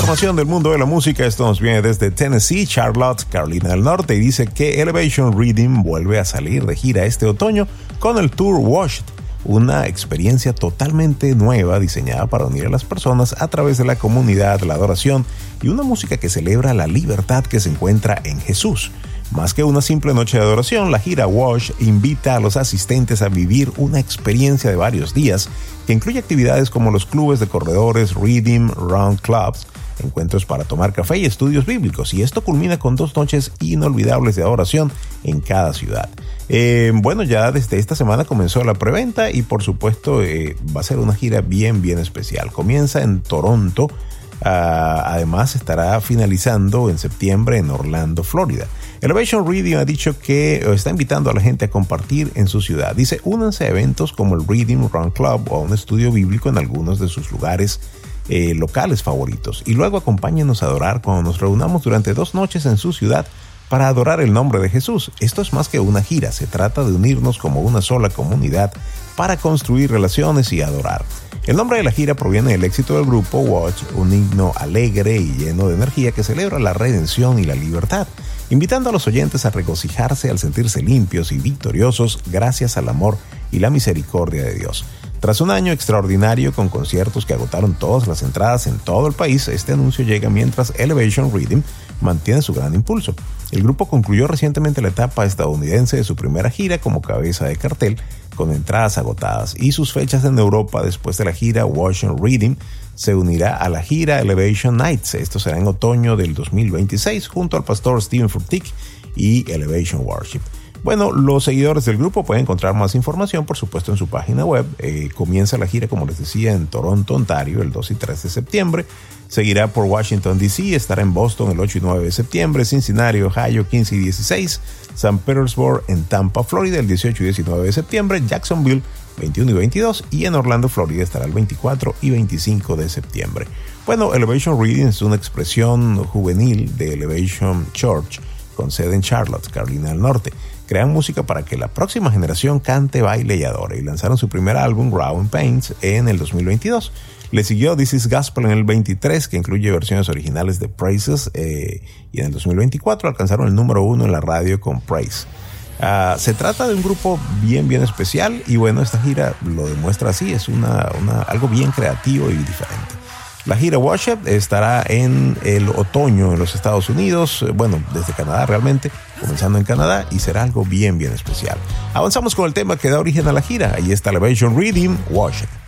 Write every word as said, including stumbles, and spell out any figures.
información del mundo de la música. Esto nos viene desde Tennessee, Charlotte, Carolina del Norte, y dice que Elevation Reading vuelve a salir de gira este otoño con el Tour Washed, una experiencia totalmente nueva diseñada para unir a las personas a través de la comunidad, la adoración y una música que celebra la libertad que se encuentra en Jesús. Más que una simple noche de adoración, la gira Wash invita a los asistentes a vivir una experiencia de varios días que incluye actividades como los clubes de corredores, Reading Round Clubs, encuentros para tomar café y estudios bíblicos, y esto culmina con dos noches inolvidables de adoración en cada ciudad. Eh, bueno, ya desde esta semana comenzó la preventa y por supuesto eh, va a ser una gira bien bien especial. Comienza en Toronto, uh, además estará finalizando en septiembre en Orlando, Florida. Elevation Reading ha dicho que está invitando a la gente a compartir en su ciudad. Dice, únanse a eventos como el Reading Run Club o a un estudio bíblico en algunos de sus lugares eh, locales favoritos. Y luego acompáñenos a adorar cuando nos reunamos durante dos noches en su ciudad para adorar el nombre de Jesús. Esto es más que una gira, se trata de unirnos como una sola comunidad para construir relaciones y adorar. El nombre de la gira proviene del éxito del grupo Watch, un himno alegre y lleno de energía que celebra la redención y la libertad, invitando a los oyentes a regocijarse al sentirse limpios y victoriosos gracias al amor y la misericordia de Dios. Tras un año extraordinario con conciertos que agotaron todas las entradas en todo el país, este anuncio llega mientras Elevation Reading mantiene su gran impulso. El grupo concluyó recientemente la etapa estadounidense de su primera gira como cabeza de cartel, con entradas agotadas, y sus fechas en Europa después de la gira Wash and Reading se unirá a la gira Elevation Nights. Esto será en otoño del dos mil veintiséis junto al pastor Steven Furtick y Elevation Worship. Bueno, los seguidores del grupo pueden encontrar más información, por supuesto, en su página web. Eh, comienza la gira, como les decía, en Toronto, Ontario, el dos y tres de septiembre. Seguirá por Washington, D C, estará en Boston el ocho y nueve de septiembre, Cincinnati, Ohio, quince y dieciséis, San Petersburg en Tampa, Florida, el dieciocho y diecinueve de septiembre, Jacksonville, veintiuno y veintidós, y en Orlando, Florida, estará el veinticuatro y veinticinco de septiembre. Bueno, Elevation Reading es una expresión juvenil de Elevation Church, con sede en Charlotte, Carolina del Norte. Crean música para que la próxima generación cante, baile y adore, y lanzaron su primer álbum, Growing Pains, en el dos mil veintidós. Le siguió This Is Gospel en el veintitrés, que incluye versiones originales de Praises, eh, y en el dos mil veinticuatro alcanzaron el número uno en la radio con Praise. Uh, se trata de un grupo bien bien especial, y bueno, esta gira lo demuestra así, es una, una, algo bien creativo y diferente. La gira Worship estará en el otoño en los Estados Unidos, bueno, desde Canadá realmente, comenzando en Canadá, y será algo bien bien especial. Avanzamos con el tema que da origen a la gira. Ahí está Elevation Reading, Worship.